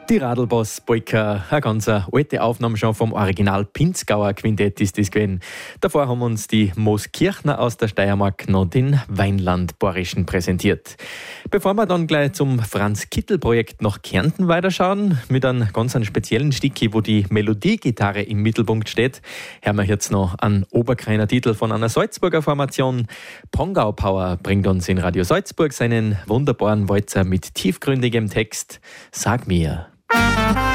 Die Radlboss-Polka, eine ganz alte Aufnahme schon vom Original Pinzgauer Quintett ist das gewesen. Davor haben uns die Mooskirchner aus der Steiermark noch den Weinland-Borischen präsentiert. Bevor wir dann gleich zum Franz-Kittel-Projekt nach Kärnten weiterschauen, mit einem ganz speziellen Stücki, wo die Melodiegitarre im Mittelpunkt steht, hören wir jetzt noch einen Oberkreiner Titel von einer Salzburger Formation. Pongau Power bringt uns in Radio Salzburg seinen wunderbaren Walzer mit tiefgründigem Text. Sag mir.